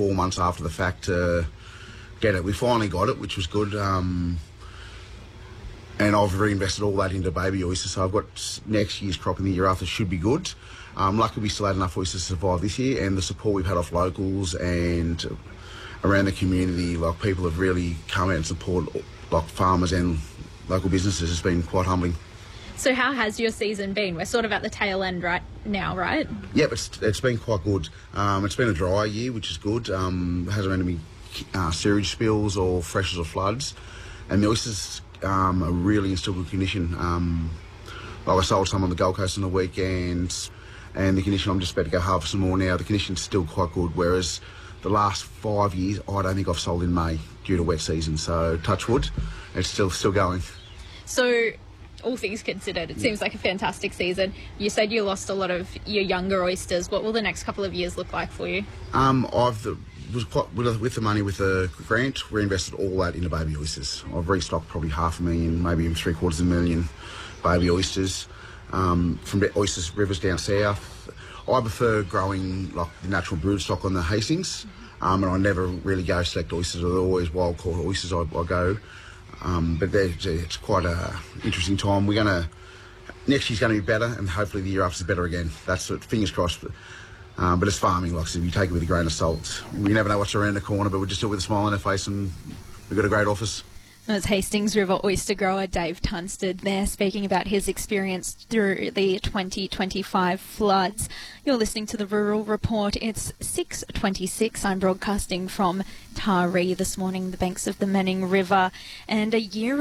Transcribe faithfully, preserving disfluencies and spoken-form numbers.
four months after the fact to get it. We finally got it, which was good. Um, and I've reinvested all that into baby oysters, so I've got next year's crop and the year after should be good. Um, luckily we still had enough oysters to survive this year, and the support we've had off locals and around the community, like people have really come out and support like farmers and local businesses. Has been quite humbling. So how has your season been? We're sort of at the tail end right now, right? Yep, it's, it's been quite good. Um, it's been a dry year, which is good. Um, hasn't been any uh, sewage spills or freshers or floods. And the oysters um, are really in still good condition. Um, like I sold some on the Gold Coast on the weekend, and the condition, I'm just about to go harvest some more now. The condition's still quite good, whereas the last five years, I don't think I've sold in May due to wet season. So touch wood, it's still still going. So, all things considered, it seems like a fantastic season. You said you lost a lot of your younger oysters. What will the next couple of years look like for you? Um, I've the, was quite with the money with the grant, reinvested all that into baby oysters. I've restocked probably half a million, maybe even three quarters of a million baby oysters um, from the oysters rivers down south. I prefer growing like the natural brood stock on the Hastings, um, and I never really go select oysters. They're always wild caught oysters I, I go. Um, but it's quite a interesting time. We're gonna next year's going to be better, and hopefully the year after is better again. That's it. Fingers crossed. But, um, but it's farming, like I said, you take it with a grain of salt. We never know what's around the corner, but we just do it with a smile on our face, and we've got a great office. That's Hastings River oyster grower Dave Tunstead there, speaking about his experience through the twenty twenty-five floods. You're listening to the Rural Report. It's six twenty-six. I'm broadcasting from Taree this morning, the banks of the Manning River, and a year